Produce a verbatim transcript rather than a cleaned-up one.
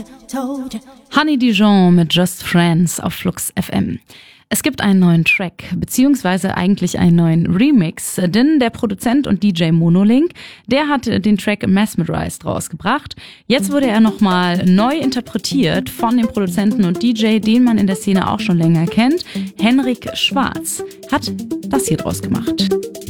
Honey Dijon mit Just Friends auf Flux F M. Es gibt einen neuen Track, beziehungsweise eigentlich einen neuen Remix, denn der Produzent und D J Monolink, der hat den Track Mesmerized rausgebracht. Jetzt wurde er nochmal neu interpretiert von dem Produzenten und D J, den man in der Szene auch schon länger kennt. Henrik Schwarz hat das hier draus gemacht.